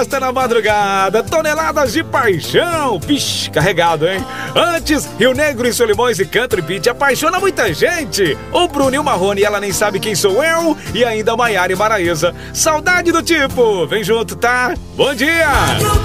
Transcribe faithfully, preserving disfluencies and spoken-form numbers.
festa na madrugada, toneladas de paixão. Vixe, carregado, hein? Antes, Rio Negro e Solimões e Country Beat apaixona muita gente. O Bruno e o Marrone, ela nem sabe quem sou eu. E ainda a Maiara e Maraísa. Saudade do tipo. Vem junto, tá? Bom dia!